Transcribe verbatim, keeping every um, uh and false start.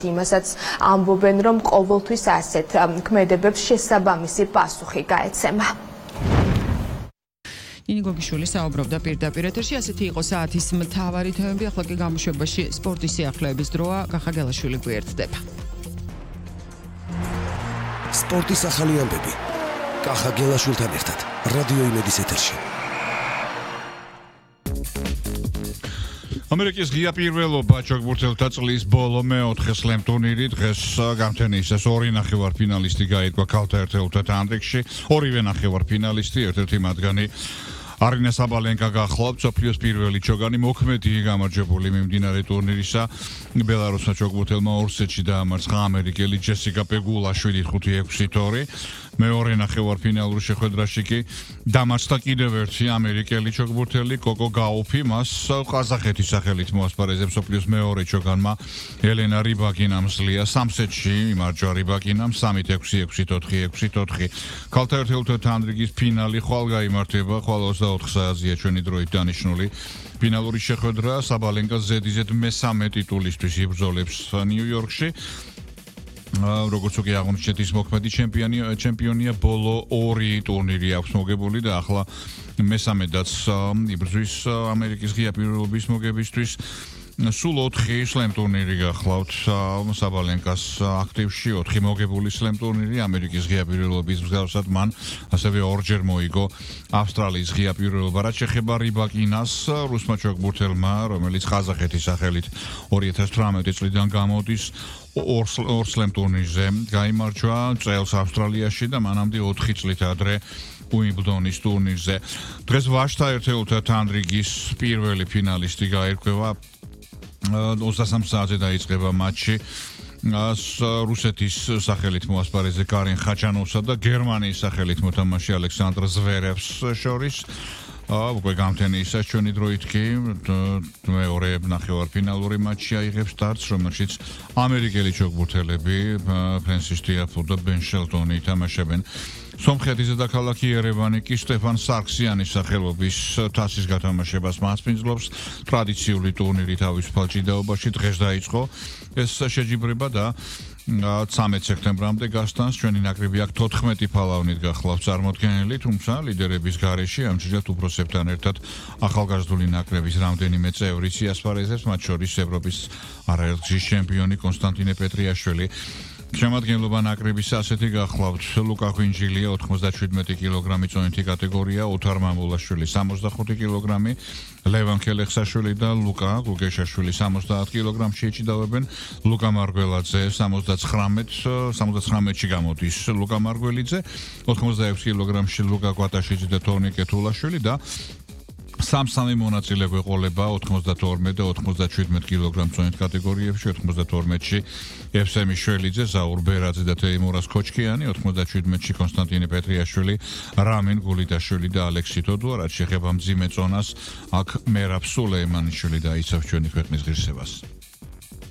იმასაც ამბობენ, რომ ყოველთვის ასეთ ქმედებებს შესაბამისი პასუხი გაეცემა. ნინი გოგიშვილი საუბრობდა პირდაპირ ეთერში, ასეთი იყო საათის მთავარი თემები, ახლა კი გამოშვებაში სპორტის სიახლეების დროა, გახა გელაშვილი გვერდდება. სპორტის ახალი ამბები. გახა გელაშვილთან ერთად რადიო იმედის ეთერში. ამერიკის ღია პირველობა ჩოგბურთელთა წლის ბოლო მეოთხე სლემ ტურნირი დღეს გამთენიისას ორი ნახევარფინალისტი გაირკვა ქალთა ერთეულთა თამრიგში, ორივე ნახევარფინალისტი, ერთ-ერთი მათგანი არინა საბალენკა გახლავთ მსოფლიოს პირველი ჩოგანი, მოქმედი გამარჯვებული მიმდინარე ტურნირისა. ბელარუსმა ჩოგბურთელმა ორ სეტში დაამარცხა ამერიკელი ჯესიკა პეგულაშვილი ხუთი ექვსი თორი. მეორე ნახევარფინალურ შეხვედრაში კი დამარცხდა კიდევ ერთი ამერიკელი ჩოგბურთელი კოკო გაუფი, მას ყაზახეთის სახელით მოასპარეზებს მსოფლიოს მეორე ჩოგანმა ელენა რიბაკინამ სლია. სამ სეტში იმარჯვა რიბაკინამ სამი ექვსი ექვსი ოთხი ექვსი ოთხი. ქალთა ერთეულთა თანრიგის ფინალი ხვალ გაიმართება, ხვალ ოცდაოთხ საათზეა ჩვენი დროით დანიშნული. ფინალური შეხვედრა საბალენკა ზედიზედ მესამე ტიტულისთვის იბრძოლებს ნიუ-იორკში. როგორც უკვე აღნიშნეთ, ის მოქმედი ჩემპიონი ჩემპიონია, ბოლო ორი ტურნირი აქვს მოგებული და ახლა მესამედაც იბრძვის ამერიკის ღია პირველობის მოგებისთვის. სულ ოთხი სლემ ტურნირი გახლავთ საბალენკას აქტივში, ოთხი მოგებული სლემ ტურნირი ამერიკის ღია პირველობის მსგავსად მან ასევე ორჯერ მოიგო ავსტრალიის ღია პირველობა. რაც შეეხება რიბაკინას, რუსმა ჩოგბურთელმა, რომელიც ყაზახეთის სახელით ორი ათას თვრამეტი წლიდან გამოდის, ორ სლემ ტურნირზე გაიმარჯვა წელს ავსტრალიაში და მანამდე ოთხი წლით ადრე უიმბლდონის ტურნირზე. დღეს ვაჟთა ერთეულთა თანრიგის პირველი ფინალისტი გაირკვევა. ოცდასამ საათზე დაიწყება მატჩი რუსეთის სახელით მოასპარეზე კარინ ხაჩანოვსა და გერმანიის სახელით მოთამაშე ალექსანდრ ზვერევს შორის. უკვე გამთენიისას ჩვენი დროით კი მეორე ნახევარფინალური მატჩი აიღებს დარტს, რომელშიც ამერიკელი ჩოგბურთელები ფრენსის ტიაფო და ბენ შელტონი ითამაშებენ. სომხეთის დედაქალაქი ერევანი კი სტეფან სარქსიანის სახელობის თასის გათამაშებას მასპინძლობს. ტრადიციული ტურნირი თავისუფალ ჭიდაობაში დღეს დაიწყო ეს შეჯიბრება და ცამეტ სექტემბრამდე გასტანს. ჩვენი ნაკრები აქ თოთხმეტი ფალავნით გახლავს წარმოდგენილი, თუმცა ლიდერების გარეშე ამჯერად უფროსებთან ერთად ახალგაზრდული ნაკრების რამდენიმე წევრიც იასპარეზებს, მათ შორის ევროპის არაერთგზის ჩემპიონი კონსტანტინე პეტრიაშვილი. შემადგენლობა ნაკრების ასეთი გახლავთ: ლუკა ხვინჯილია ოთხმოცდაშვიდმეტი კილოგრამი წონითი კატეგორია, ოთარ მამულაშვილი სამოცდახუთი კილოგრამი, ლევან ქელეხსაშვილი და ლუკა გუგეშაშვილი სამოცდაათ კილოგრამში ეჭიდავებენ. ლუკა მარგველაძე სამოცდაცხრამეტში გამოდის ლუკა მარგველიძე, ოთხმოცდაექვსი კილოგრამში ლუკა კვატაშიძე და თორნიკე კეთულაშვილი და სამ-სამი მონაწილე გვეყოლება ოთხმოცდათორმეტ და ოთხმოცდაშვიდმეტ კილოგრამ წონით კატეგორიებში. ოთხმოცდათორმეტში ევსემი შველიძე, ზაურ ბერაძე და თეიმურას ქოჩქიანი, ოთხმოცდაშვიდმეტში კონსტანტინე პეტრიაშვილი, რამინ გულიდაშვილი და ალექსი თოდუა. რაც შეეხება მძიმე წონას, აქ მერაბ სულეიმანიშვილი დაიცავს ჩვენი ქვეყნის ღირსებას.